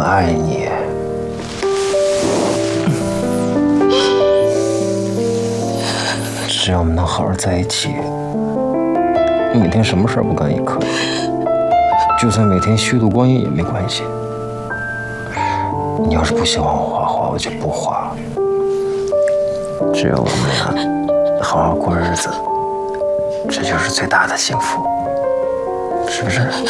爱你。只要我们能好好在一起，每天什么事儿不干也可以，就算每天虚度光阴也没关系。你要是不喜欢我画画，我就不画。只要我们俩好好过日子，这就是最大的幸福，是不是？